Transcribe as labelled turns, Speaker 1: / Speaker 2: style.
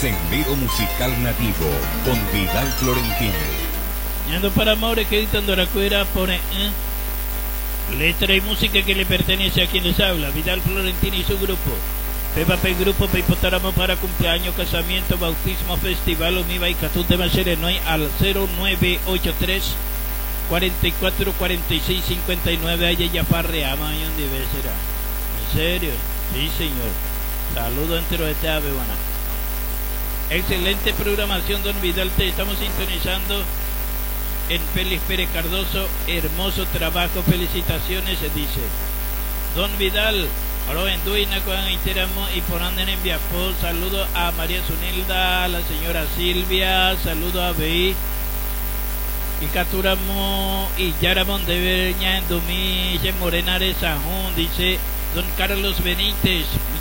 Speaker 1: Sendero Musical Nativo con Vidal Florentino.
Speaker 2: Yendo para Amores que editan Doracuera pone letra y música que le pertenece a quien les habla, Vidal Florentino y su grupo. Pepa P Grupo Peipotaramo para cumpleaños, casamiento, bautismo, festival, Umiba y Catute Macherenoy al 0983 44 46 59. Ella ya farreama y donde ve será. ¿En serio? Sí, señor. Saludo entero de este ave, buena. Excelente programación, don Vidal. Te estamos sintonizando en Félix Pérez Cardoso. Hermoso trabajo, felicitaciones, se dice. Don Vidal, oro en Duina, con Interamo y por anden en Viapó. Saludo a María Zunilda, a la señora Silvia, saludo a Bey. Y Caturamo y Yaramón de Beña en Domí, Morenares Sajón, dice don Carlos Benítez.